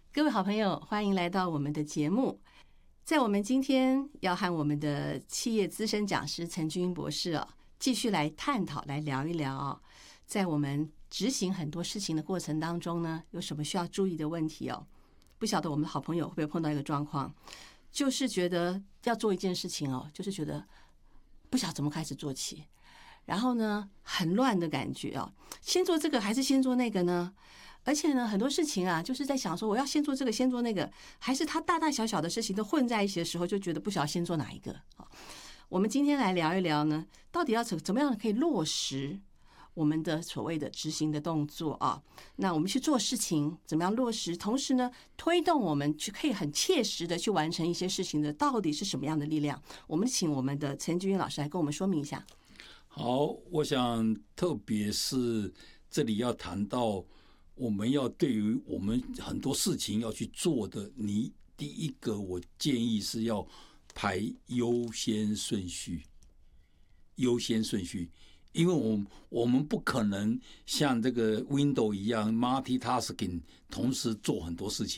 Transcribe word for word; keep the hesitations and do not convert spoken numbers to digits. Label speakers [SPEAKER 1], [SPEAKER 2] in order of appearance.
[SPEAKER 1] 各位好朋友，欢迎来到我们的节目。在我们今天要和我们的企业资深讲师陈君博士哦，继续来探讨、来聊一聊哦，在我们执行很多事情的过程当中呢，有什么需要注意的问题哦？不晓得我们的好朋友会不会碰到一个状况，就是觉得要做一件事情哦，就是觉得不晓得怎么开始做起，然后呢，很乱的感觉哦，先做这个还是先做那个呢？而且呢，很多事情啊，就是在想说，我要先做这个，先做那个，还是他大大小小的事情都混在一起的时候，就觉得不晓得先做哪一个。我们今天来聊一聊呢，到底要怎怎么样可以落实我们的所谓的执行的动作啊？那我们去做事情，怎么样落实？同时呢，推动我们去可以很切实的去完成一些事情的，到底是什么样的力量？我们请我们的陈君老师来跟我们说明一下。
[SPEAKER 2] 好，我想特别是这里要谈到，我们要对于我们很多事情要去做的，你第一个我建议是要排优先顺序，优先顺序，因为我们我们不可能像这个 Windows 一样 multitasking 同时做很多事情。